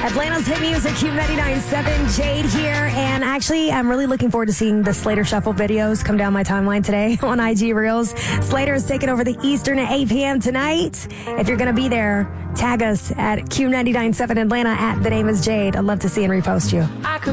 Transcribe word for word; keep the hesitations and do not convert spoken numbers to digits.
Atlanta's hit music, Q ninety-nine point seven, Jade here. And actually, I'm really looking forward to seeing the Slater Shuffle videos come down my timeline today on I G Reels. Slater is taking over the Eastern at eight p.m. tonight. If you're going to be there, tag us at Q ninety-nine point seven Atlanta at The Name is Jade. I'd love to see and repost you. I could